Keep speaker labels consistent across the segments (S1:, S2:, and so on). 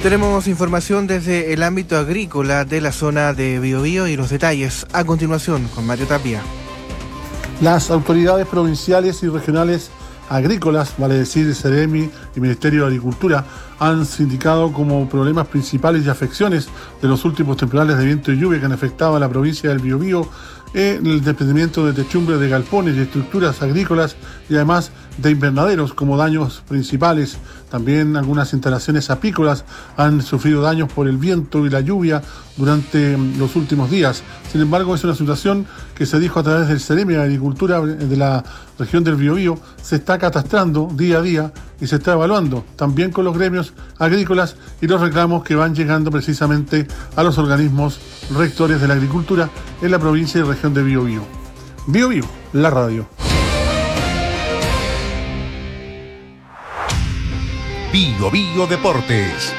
S1: Tenemos información desde el ámbito agrícola de la zona de Biobío y los detalles a continuación con Mario Tapia.
S2: Las autoridades provinciales y regionales agrícolas, vale decir Ceremi y Ministerio de Agricultura, han indicado como problemas principales y afecciones de los últimos temporales de viento y lluvia que han afectado a la provincia del Biobío el desprendimiento de techumbres de galpones y estructuras agrícolas y además de invernaderos como daños principales. También algunas instalaciones apícolas han sufrido daños por el viento y la lluvia durante los últimos días. Sin embargo, es una situación que se dijo a través del Ceremi de Agricultura de la región del Biobío, se está catastrando día a día y se está evaluando también con los gremios agrícolas y los reclamos que van llegando precisamente a los organismos rectores de la agricultura en la provincia y región de Biobío. Biobío, la radio.
S3: Biobío Deportes.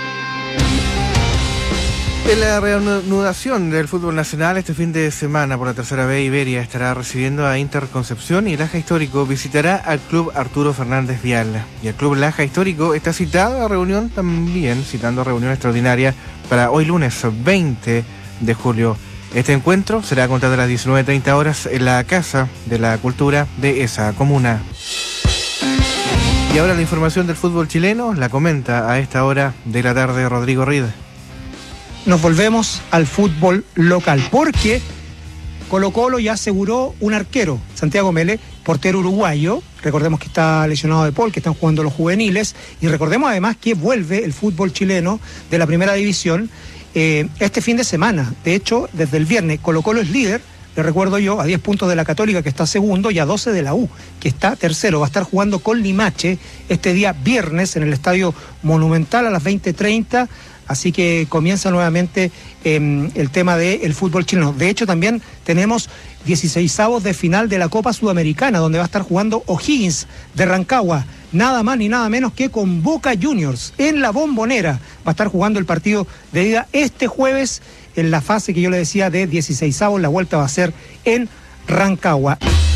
S1: En la reanudación del fútbol nacional este fin de semana por la tercera vez, Iberia estará recibiendo a Inter Concepción y Laja Histórico visitará al Club Arturo Fernández Vial. Y el Club Laja Histórico está citado a reunión también, citando a reunión extraordinaria para hoy lunes 20 de julio. Este encuentro será a contar de las 19:30 horas en la Casa de la Cultura de esa comuna. Y ahora la información del fútbol chileno la comenta a esta hora de la tarde Rodrigo Reed.
S4: Nos volvemos al fútbol local, porque Colo-Colo ya aseguró un arquero, Santiago Mele, portero uruguayo. Recordemos que está lesionado de Paul, que están jugando los juveniles, y recordemos además que vuelve el fútbol chileno de la primera división este fin de semana. De hecho, desde el viernes, Colo-Colo es líder, le recuerdo yo, a 10 puntos de la Católica, que está segundo, y a 12 de la U, que está tercero. Va a estar jugando con Limache este día viernes en el Estadio Monumental a las 20:30. Así que comienza nuevamente el tema del fútbol chileno. De hecho, también tenemos 16avos de final de la Copa Sudamericana, donde va a estar jugando O'Higgins de Rancagua, nada más ni nada menos que con Boca Juniors en la Bombonera. Va a estar jugando el partido de ida este jueves en la fase que yo le decía de 16avos. La vuelta va a ser en Rancagua.